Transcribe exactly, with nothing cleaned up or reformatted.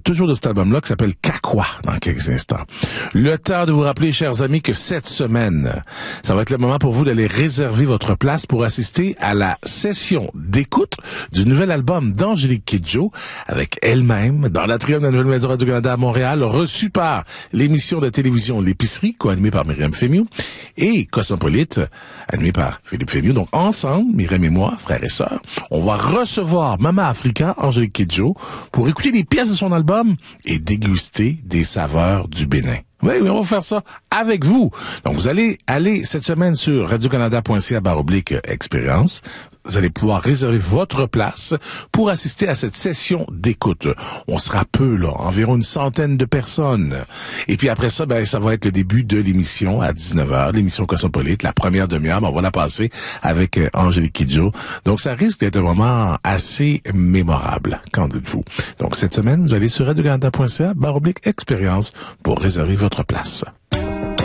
toujours de cet album-là qui s'appelle Kakwa dans quelques instants. Le temps de vous rappeler, chers amis, que cette semaine, ça va être le moment pour vous d'aller réserver votre place pour assister à la session d'écoute du nouvel album d'Angélique Kidjo avec elle-même dans l'atrium de la Nouvelle Maison Radio-Canada à Montréal, reçu par l'émission de télévision L'Épicerie, co-animée par Myriam Fémiou, et Cosmopolite, animée par Philippe Fémiou. Donc ensemble, Myriam et moi, frères et sœurs, on va recevoir Mama Africa, Angélique Kidjo, pour écouter les pièces de son album et déguster des saveurs du Bénin. Oui, oui, on va faire ça avec vous. Donc, vous allez aller cette semaine sur radiocanada.ca barre oblique expérience. Vous allez pouvoir réserver votre place pour assister à cette session d'écoute. On sera peu, là, environ une centaine de personnes. Et puis après ça, ben, ça va être le début de l'émission à dix-neuf heures, l'émission Cosmopolite, la première demi-heure, ben, on va la passer avec euh, Angélique Kidjo. Donc, ça risque d'être un moment assez mémorable. Qu'en dites-vous? Donc, cette semaine, vous allez sur radiocanada.ca barre oblique expérience pour réserver votre place.